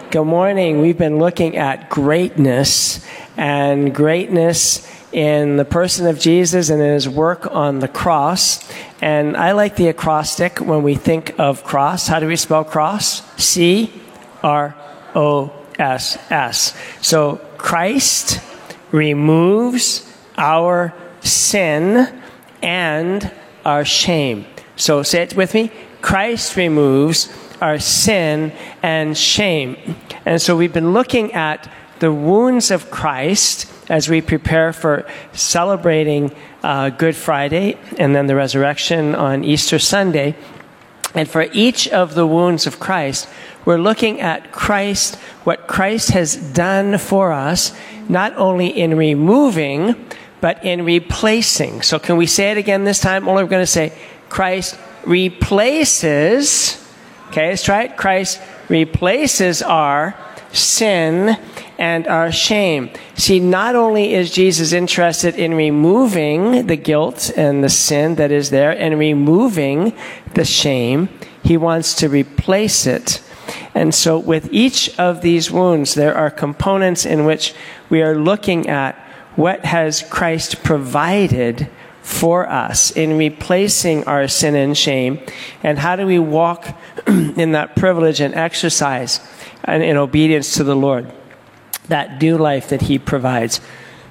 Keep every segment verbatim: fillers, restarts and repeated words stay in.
Good morning. We've been looking at greatness and greatness in the person of Jesus and in his work on the cross. And I like the acrostic when we think of cross. How do we spell cross? C R O S S. So Christ removes our sin and our shame. So say it with me. Christ removes our sin and shame. And so we've been looking at the wounds of Christ as we prepare for celebrating uh, Good Friday and then the resurrection on Easter Sunday. And for each of the wounds of Christ, we're looking at Christ, what Christ has done for us, not only in removing, but in replacing. So can we say it again this time? Only we're going to say, Christ replaces, okay, let's try it. Christ replaces our sin and our shame. See, not only is Jesus interested in removing the guilt and the sin that is there and removing the shame, he wants to replace it. And so with each of these wounds, there are components in which we are looking at what has Christ provided for us in replacing our sin and shame, and how do we walk in that privilege and exercise and in obedience to the Lord, that new life that he provides.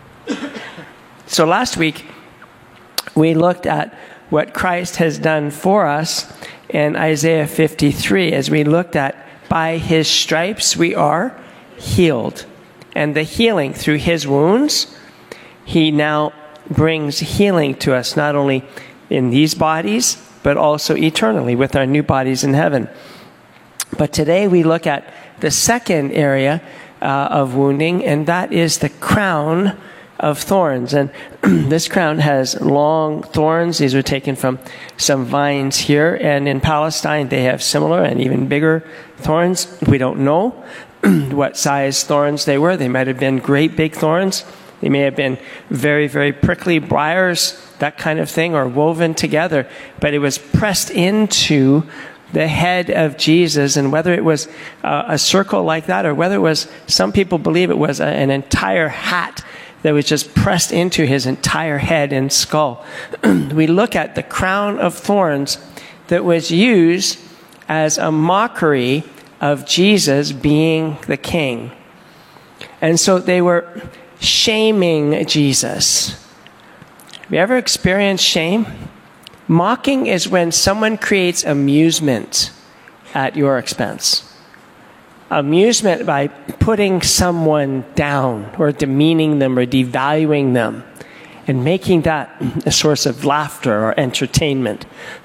So last week, we looked at what Christ has done for us in Isaiah fifty-three, as we looked at by his stripes we are healed. And the healing through his wounds, he now brings healing to us, not only in these bodies, but also eternally with our new bodies in heaven. But today we look at the second area uh, of wounding, and that is the crown of thorns. And this crown has long thorns. These are taken from some vines here. And in Palestine, they have similar and even bigger thorns. We don't know what size thorns they were. They might have been great big thorns. They may have been very, very prickly briars, that kind of thing, or woven together. But it was pressed into the head of Jesus. And whether it was uh, a circle like that, or whether it was, some people believe it was a, an entire hat that was just pressed into his entire head and skull. We look at the crown of thorns that was used as a mockery of Jesus being the king. And so they were shaming Jesus. Have you ever experienced shame? Mocking is when someone creates amusement at your expense. Amusement by putting someone down or demeaning them or devaluing them and making that a source of laughter or entertainment.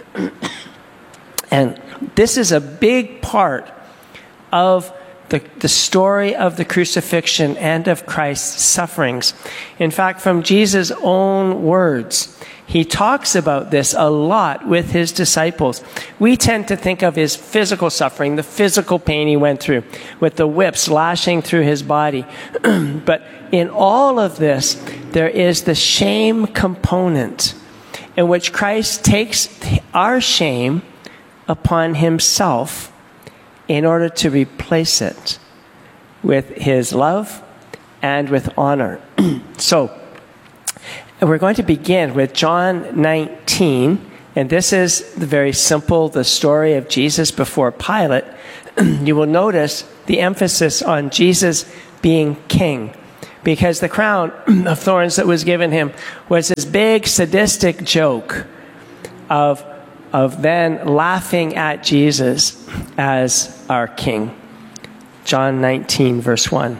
And this is a big part of The, the story of the crucifixion and of Christ's sufferings. In fact, from Jesus' own words, he talks about this a lot with his disciples. We tend to think of his physical suffering, the physical pain he went through, with the whips lashing through his body. But in all of this, there is the shame component in which Christ takes our shame upon himself in order to replace it with his love and with honor. So, we're going to begin with John nineteen, and this is the very simple, the story of Jesus before Pilate. You will notice the emphasis on Jesus being king, because the crown of thorns that was given him was this big sadistic joke of of then laughing at Jesus as our king. John nineteen, verse one.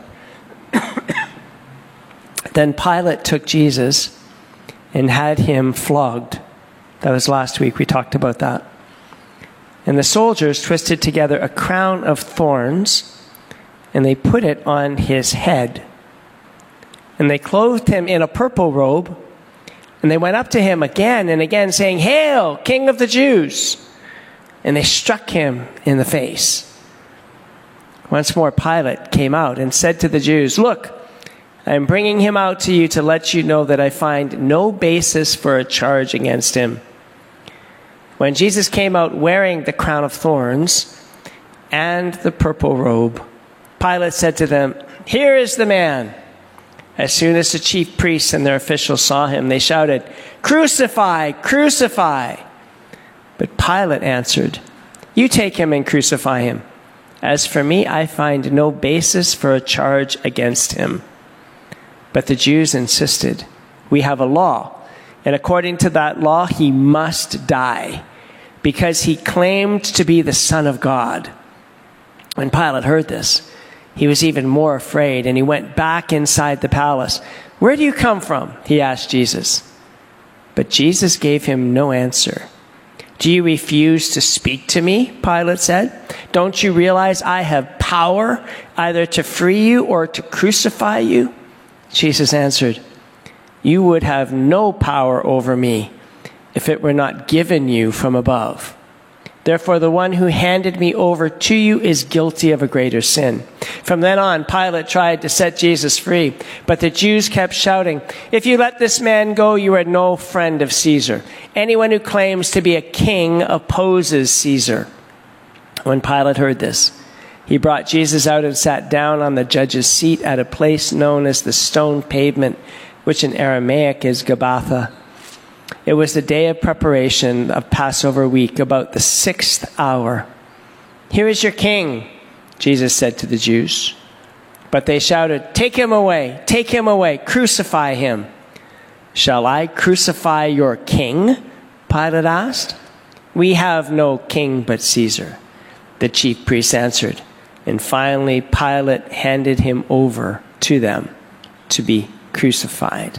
Then Pilate took Jesus and had him flogged. That was last week, we talked about that. And the soldiers twisted together a crown of thorns, and they put it on his head. And they clothed him in a purple robe, and they went up to him again and again, saying, "Hail, King of the Jews!" And they struck him in the face. Once more, Pilate came out and said to the Jews, "Look, I am bringing him out to you to let you know that I find no basis for a charge against him." When Jesus came out wearing the crown of thorns and the purple robe, Pilate said to them, "Here is the man." As soon as the chief priests and their officials saw him, they shouted, "Crucify! Crucify!" But Pilate answered, "You take him and crucify him. As for me, I find no basis for a charge against him." But the Jews insisted, "We have a law, and according to that law, he must die, because he claimed to be the Son of God." When Pilate heard this, he was even more afraid, and he went back inside the palace. "Where do you come from?" he asked Jesus. But Jesus gave him no answer. "Do you refuse to speak to me?" Pilate said. "Don't you realize I have power either to free you or to crucify you?" Jesus answered, "You would have no power over me if it were not given you from above. Therefore, the one who handed me over to you is guilty of a greater sin." From then on, Pilate tried to set Jesus free, but the Jews kept shouting, "If you let this man go, you are no friend of Caesar. Anyone who claims to be a king opposes Caesar." When Pilate heard this, he brought Jesus out and sat down on the judge's seat at a place known as the Stone Pavement, which in Aramaic is Gabbatha. It was the day of preparation of Passover week, about the sixth hour. "Here is your king," Jesus said to the Jews. But they shouted, "Take him away, take him away, crucify him." "Shall I crucify your king?" Pilate asked. "We have no king but Caesar," the chief priests answered. And finally, Pilate handed him over to them to be crucified.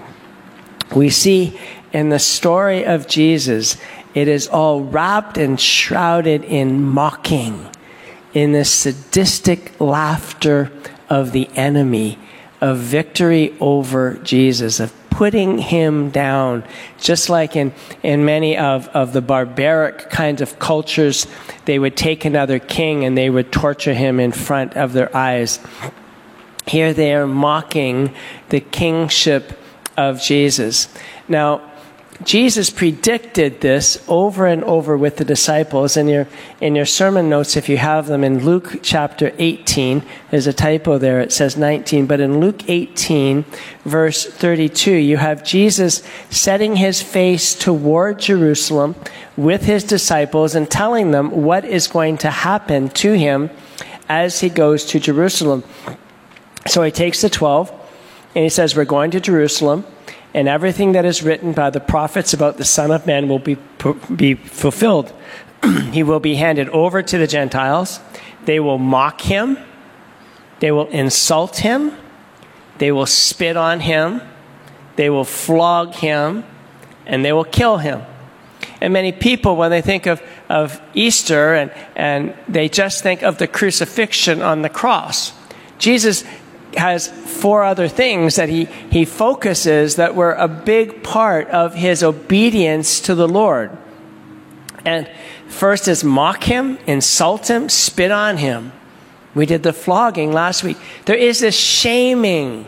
We see in the story of Jesus, it is all wrapped and shrouded in mocking, in the sadistic laughter of the enemy, of victory over Jesus, of putting him down. Just like in, in many of, of the barbaric kinds of cultures, they would take another king and they would torture him in front of their eyes. Here they are mocking the kingship of Jesus. Now, Jesus predicted this over and over with the disciples. In your, in your sermon notes, if you have them, in Luke chapter eighteen, there's a typo there, it says nineteen, but in Luke eighteen, verse thirty-two, you have Jesus setting his face toward Jerusalem with his disciples and telling them what is going to happen to him as he goes to Jerusalem. So he takes the twelve, and he says, "We're going to Jerusalem, and everything that is written by the prophets about the Son of Man will be, be fulfilled. He will be handed over to the Gentiles. They will mock him. They will insult him. They will spit on him. They will flog him. And they will kill him." And many people, when they think of, of Easter, and, and they just think of the crucifixion on the cross. Jesus has four other things that he, he focuses that were a big part of his obedience to the Lord. And first is mock him, insult him, spit on him. We did the flogging last week. There is this shaming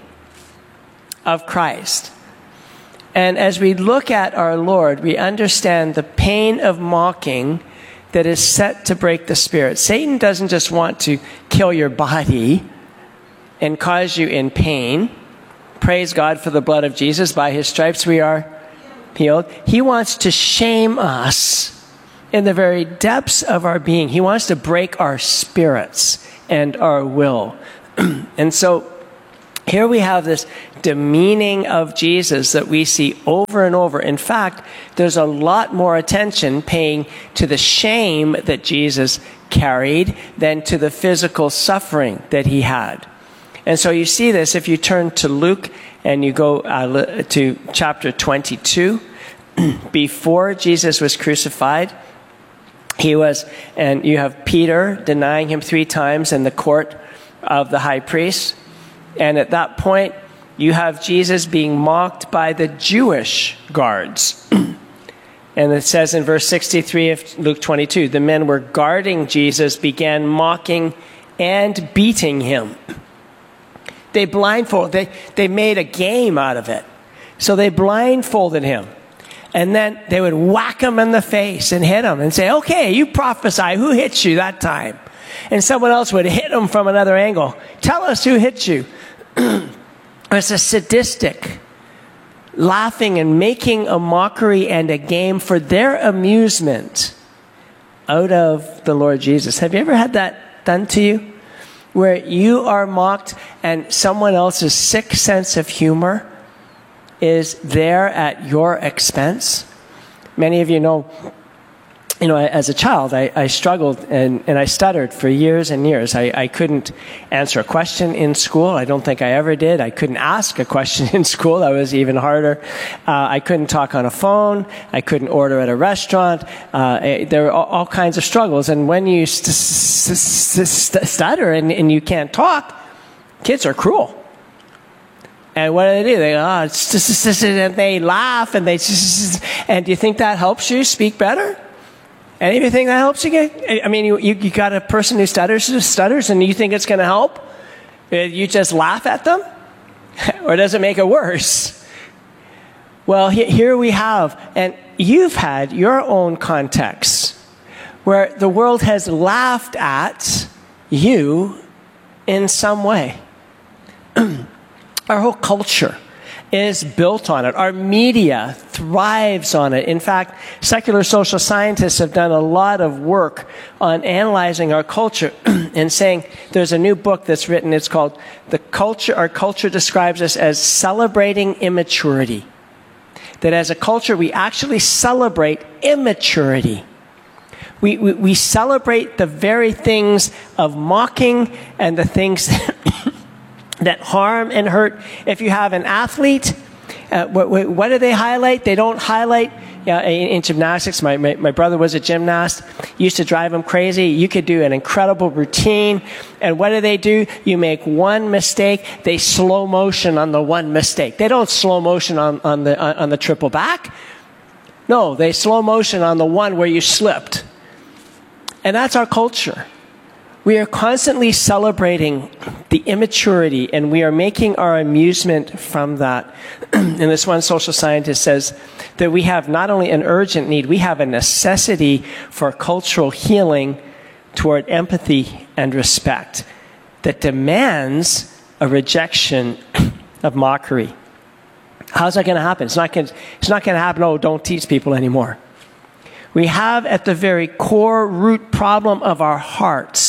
of Christ. And as we look at our Lord, we understand the pain of mocking that is set to break the spirit. Satan doesn't just want to kill your body and cause you in pain. Praise God for the blood of Jesus. By his stripes we are healed. He wants to shame us in the very depths of our being. He wants to break our spirits and our will. And so here we have this demeaning of Jesus that we see over and over. In fact, there's a lot more attention paying to the shame that Jesus carried than to the physical suffering that he had. And so you see this if you turn to Luke and you go uh, to chapter twenty-two. Before Jesus was crucified, he was, and you have Peter denying him three times in the court of the high priest. And at that point, you have Jesus being mocked by the Jewish guards. And it says in verse sixty-three of Luke twenty-two, the men were guarding Jesus, began mocking and beating him. They blindfolded, they, they made a game out of it. So they blindfolded him. And then they would whack him in the face and hit him and say, "Okay, you prophesy. Who hit you that time?" And someone else would hit them from another angle. Tell us who hit you. It's a sadistic, laughing and making a mockery and a game for their amusement out of the Lord Jesus. Have you ever had that done to you? Where you are mocked and someone else's sick sense of humor is there at your expense? Many of you know, you know, as a child, I, I struggled and, and I stuttered for years and years. I, I couldn't answer a question in school. I don't think I ever did. I couldn't ask a question in school. That was even harder. Uh, I couldn't talk on a phone. I couldn't order at a restaurant. Uh, there were all, all kinds of struggles. And when you st- st- st- stutter and, and you can't talk, kids are cruel. And what do they do? They go, oh, it's just, and they laugh and they, and do you think that helps you speak better? Any of you think that helps you get? I mean, you, you, you got a person who stutters, who stutters, and you think it's going to help? You just laugh at them? Or does it make it worse? Well, he, here we have, and you've had your own context where the world has laughed at you in some way. Our whole culture is built on it. Our media thrives on it. In fact, secular social scientists have done a lot of work on analyzing our culture and saying there's a new book that's written. It's called "The Culture." Our culture describes us as celebrating immaturity. That as a culture, we actually celebrate immaturity. We, we, we celebrate the very things of mocking and the things that that harm and hurt. If you have an athlete, uh, what, what do they highlight? They don't highlight, uh, in, in gymnastics, my, my, my brother was a gymnast, used to drive him crazy. You could do an incredible routine, and what do they do? You make one mistake, they slow motion on the one mistake. They don't slow motion on, on, the, on the triple back. No, they slow motion on the one where you slipped. And that's our culture. We are constantly celebrating the immaturity, and we are making our amusement from that. And this one social scientist says that we have not only an urgent need, we have a necessity for cultural healing toward empathy and respect that demands a rejection of mockery. How's that going to happen? It's not going to, it's not going to happen, oh, don't teach people anymore. We have at the very core root problem of our hearts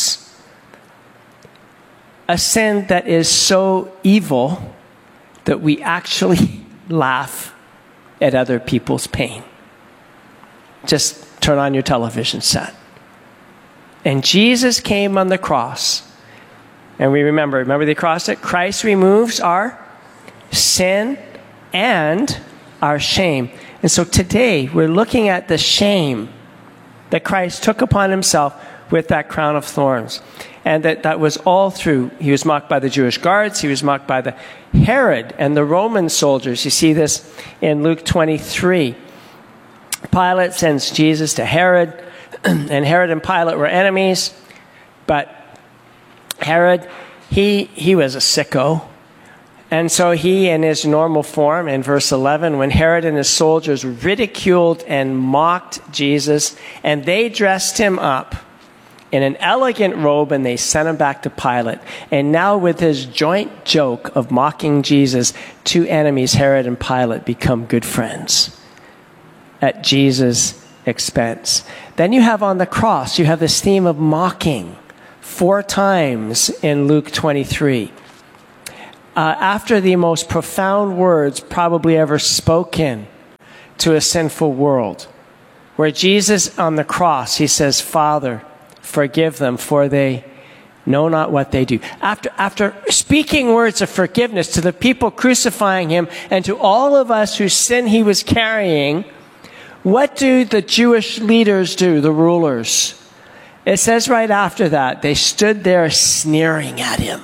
a sin that is so evil that we actually laugh at other people's pain. Just turn on your television set. And Jesus came on the cross. And we remember, remember the acrostic? Christ removes our sin and our shame. And so today we're looking at the shame that Christ took upon himself with that crown of thorns. And that, that was all through. He was mocked by the Jewish guards. He was mocked by the Herod and the Roman soldiers. You see this in Luke twenty-three. Pilate sends Jesus to Herod. And Herod and Pilate were enemies. But Herod, he, he was a sicko. And so he, in his normal form, in verse eleven, when Herod and his soldiers ridiculed and mocked Jesus, and they dressed him up in an elegant robe, and they sent him back to Pilate. And now with his joint joke of mocking Jesus, two enemies, Herod and Pilate, become good friends at Jesus' expense. Then you have on the cross, you have this theme of mocking four times in Luke twenty-three. Uh, after the most profound words probably ever spoken to a sinful world, where Jesus on the cross, he says, Father, forgive them, for they know not what they do. After, after speaking words of forgiveness to the people crucifying him and to all of us whose sin he was carrying, what do the Jewish leaders do, the rulers? It says right after that, they stood there sneering at him.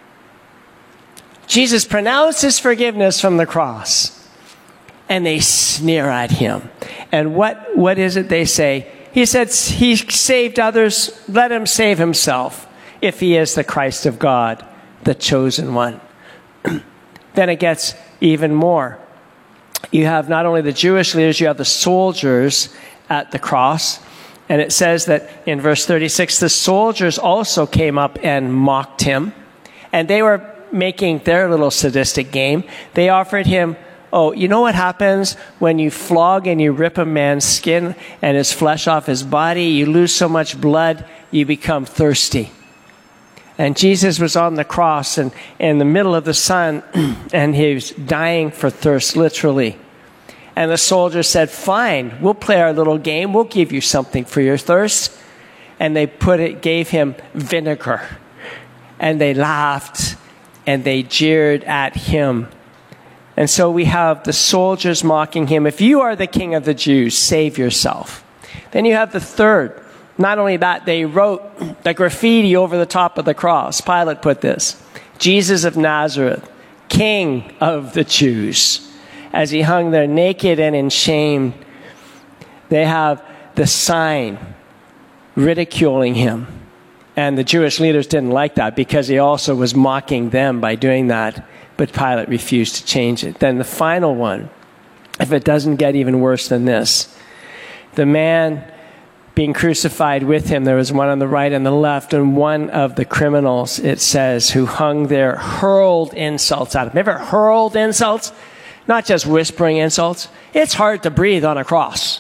Jesus pronounces forgiveness from the cross, and they sneer at him. And what, what is it they say? He said, he saved others, let him save himself, if he is the Christ of God, the chosen one. Then it gets even more. You have not only the Jewish leaders, you have the soldiers at the cross. And it says that in verse thirty-six, the soldiers also came up and mocked him. And they were making their little sadistic game. They offered him, oh, you know what happens when you flog and you rip a man's skin and his flesh off his body? You lose so much blood, you become thirsty. And Jesus was on the cross and in the middle of the sun, and he was dying for thirst, literally. And the soldiers said, fine, we'll play our little game. We'll give you something for your thirst. And they put it, gave him vinegar. And they laughed and they jeered at him. And so we have the soldiers mocking him. If you are the king of the Jews, save yourself. Then you have the third. Not only that, they wrote the graffiti over the top of the cross. Pilate put this, Jesus of Nazareth, King of the Jews. As he hung there naked and in shame, they have the sign ridiculing him. And the Jewish leaders didn't like that because he also was mocking them by doing that. But Pilate refused to change it. Then the final one, if it doesn't get even worse than this, the man being crucified with him, there was one on the right and the left, and one of the criminals, it says, who hung there, hurled insults at him. Ever hurled insults? Not just whispering insults. It's hard to breathe on a cross.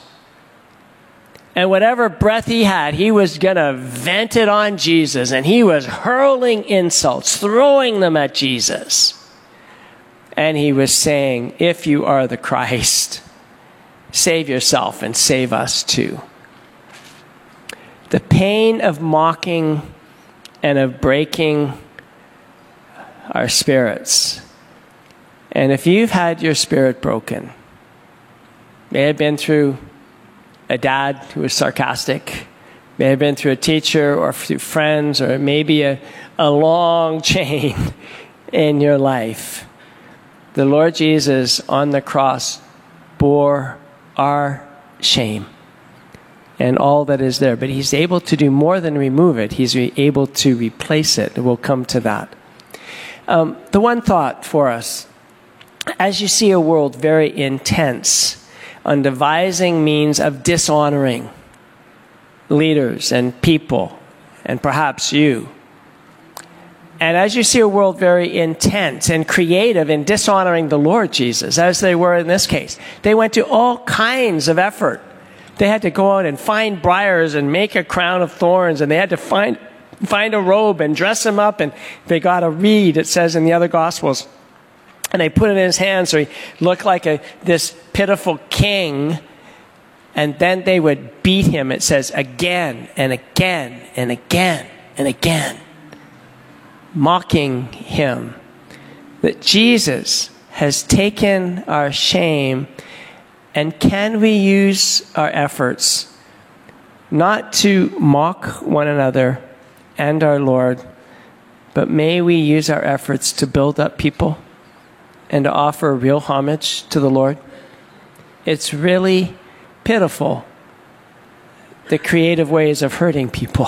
And whatever breath he had, he was going to vent it on Jesus, and he was hurling insults, throwing them at Jesus. And he was saying, if you are the Christ, save yourself and save us too. The pain of mocking and of breaking our spirits. And if you've had your spirit broken, may have been through a dad who was sarcastic, may have been through a teacher or through friends, or maybe a, a long chain in your life. The Lord Jesus on the cross bore our shame and all that is there. But he's able to do more than remove it. He's re- able to replace it. We'll come to that. Um, the one thought for us, as you see a world very intense on devising means of dishonoring leaders and people, and perhaps you, and as you see a world very intense and creative in dishonoring the Lord Jesus, as they were in this case, they went to all kinds of effort. They had to go out and find briars and make a crown of thorns, and they had to find find a robe and dress him up, and they got a reed, it says in the other Gospels, and they put it in his hand so he looked like a this pitiful king, and then they would beat him, it says, again and again and again and again, mocking him. That Jesus has taken our shame. And can we use our efforts not to mock one another and our Lord, but may we use our efforts to build up people and to offer real homage to the Lord? It's really pitiful, the creative ways of hurting people.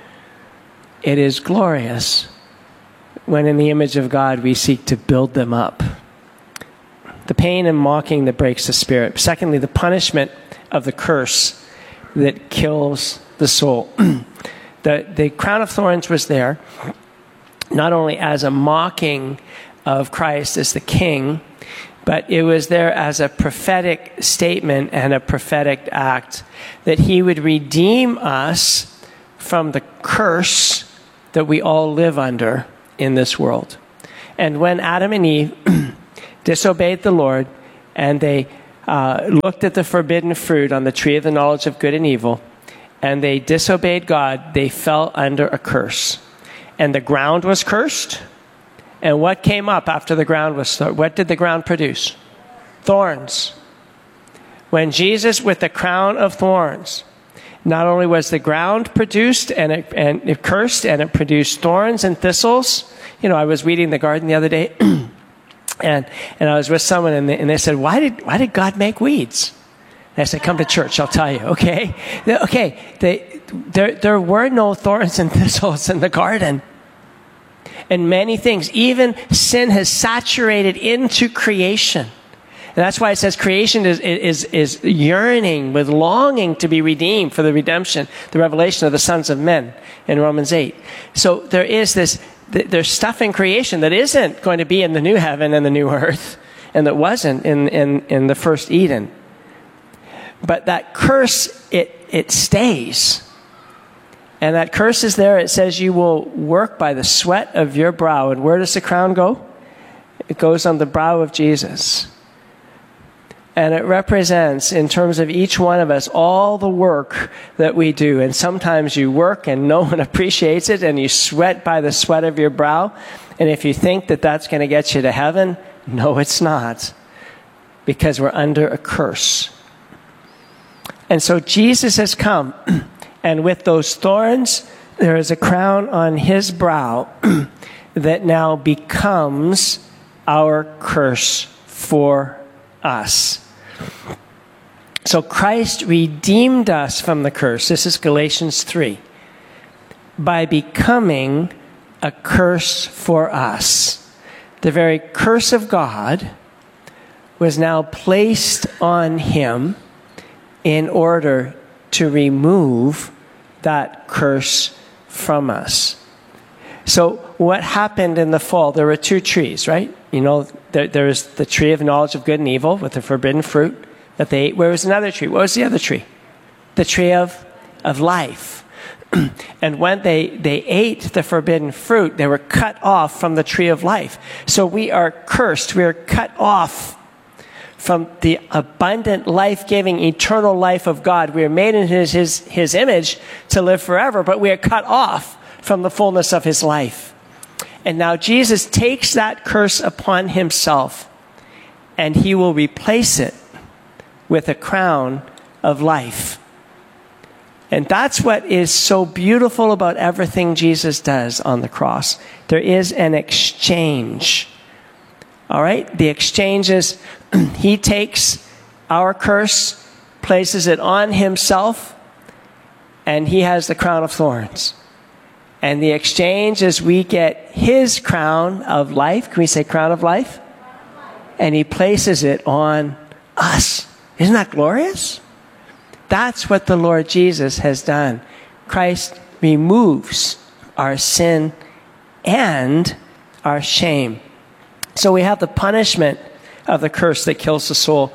It is glorious when in the image of God we seek to build them up. The pain and mocking that breaks the spirit. Secondly, the punishment of the curse that kills the soul. the, the crown of thorns was there, not only as a mocking of Christ as the king, but it was there as a prophetic statement and a prophetic act that he would redeem us from the curse that we all live under in this world. And when Adam and Eve disobeyed the Lord, and they uh, looked at the forbidden fruit on the tree of the knowledge of good and evil, and they disobeyed God, they fell under a curse. And the ground was cursed. And what came up after the ground was, what did the ground produce? Thorns. When Jesus, with the crown of thorns, not only was the ground produced and it, and it cursed, and it produced thorns and thistles. You know, I was weeding the garden the other day, and and I was with someone, and they, and they said, "Why did why did God make weeds?" And I said, "Come to church, I'll tell you." Okay, okay. They, there there were no thorns and thistles in the garden, and many things. Even sin has saturated into creation. And that's why it says creation is, is, is yearning with longing to be redeemed for the redemption, the revelation of the sons of men in Romans eight. So there is this, there's stuff in creation that isn't going to be in the new heaven and the new earth, and that wasn't in, in, in the first Eden. But that curse, it, it stays. And that curse is there. It says you will work by the sweat of your brow. And where does the crown go? It goes on the brow of Jesus. And it represents, in terms of each one of us, all the work that we do. And sometimes you work and no one appreciates it, and you sweat by the sweat of your brow. And if you think that that's going to get you to heaven, no, it's not. Because we're under a curse. And so Jesus has come, and with those thorns, there is a crown on his brow that now becomes our curse for us. So Christ redeemed us from the curse. This is Galatians three. By becoming a curse for us. The very curse of God was now placed on him in order to remove that curse from us. So what happened in the fall? There were two trees, right? You know, there, there was the tree of knowledge of good and evil with the forbidden fruit that they ate. Where was another tree? What was the other tree? The tree of, of life. And when they, they ate the forbidden fruit, they were cut off from the tree of life. So we are cursed. We are cut off from the abundant, life-giving, eternal life of God. We are made in his, his, his image to live forever, but we are cut off from the fullness of his life. And now Jesus takes that curse upon himself, and he will replace it with a crown of life. And that's what is so beautiful about everything Jesus does on the cross. There is an exchange. All right? The exchange is he takes our curse, places it on himself, and he has the crown of thorns. And the exchange is we get his crown of life. Can we say crown of life? And he places it on us. Isn't that glorious? That's what the Lord Jesus has done. Christ removes our sin and our shame. So we have the punishment of the curse that kills the soul.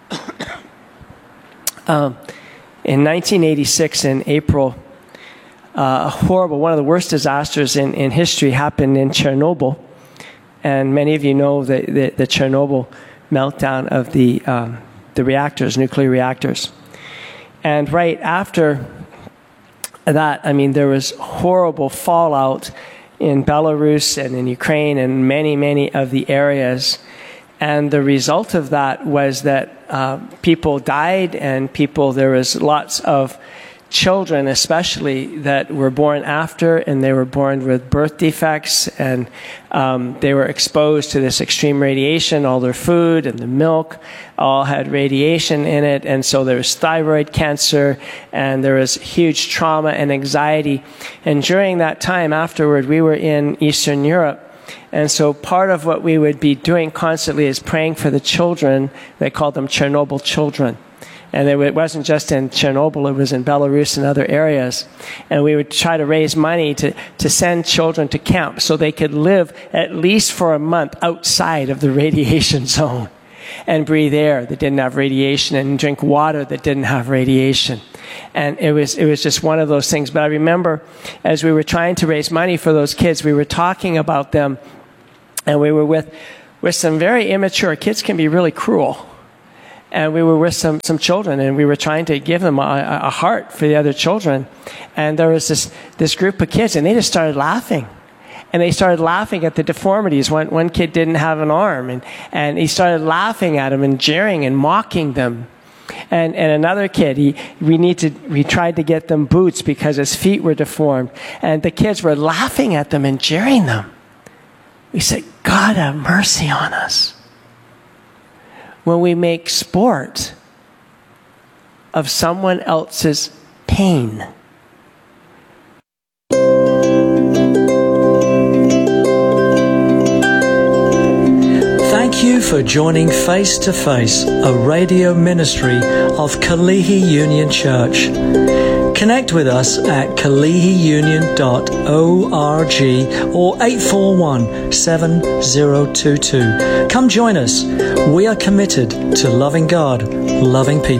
um, in nineteen eighty-six, in April, uh, a horrible, one of the worst disasters in, in history happened in Chernobyl. And many of you know the, the, the Chernobyl meltdown of the, um, the reactors, nuclear reactors. And right after that, I mean, there was horrible fallout in Belarus and in Ukraine and many, many of the areas. And the result of that was that uh, people died, and people, there was lots of children especially that were born after, and they were born with birth defects, and um, they were exposed to this extreme radiation. All their food and the milk all had radiation in it, and so there was thyroid cancer, and there was huge trauma and anxiety. And during that time afterward, we were in Eastern Europe. And so part of what we would be doing constantly is praying for the children. They called them Chernobyl children. And it wasn't just in Chernobyl, it was in Belarus and other areas. And we would try to raise money to, to send children to camp so they could live at least for a month outside of the radiation zone and breathe air that didn't have radiation and drink water that didn't have radiation. And it was, it was just one of those things. But I remember as we were trying to raise money for those kids, we were talking about them, and we were with, with some very immature kids. Can be really cruel. And we were with some, some children, and we were trying to give them a, a heart for the other children. And there was this, this group of kids, and they just started laughing. And they started laughing at the deformities. One, one kid didn't have an arm, and, and he started laughing at them and jeering and mocking them. And, and another kid, he, we, need to, we tried to get them boots because his feet were deformed. And the kids were laughing at them and jeering them. We said, God have mercy on us. When we make sport of someone else's pain. Thank you for joining Face to Face, a radio ministry of Kalihi Union Church. Connect with us at kalihi union dot org or eight four one, seven zero two two. Come join us. We are committed to loving God, loving people.